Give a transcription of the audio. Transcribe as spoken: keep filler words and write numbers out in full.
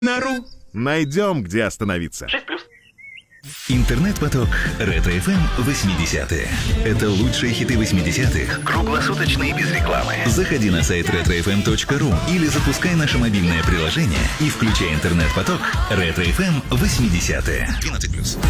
Нору. Найдем, где остановиться. шесть плюс. Интернет-поток Ретро-эф эм восьмидесятые. Это лучшие хиты восьмидесятых, круглосуточно и без рекламы. Заходи на сайт ретро эф эм точка ру или запускай наше мобильное приложение и включай интернет-поток Ретро-эф эм восьмидесятые. двенадцать плюс.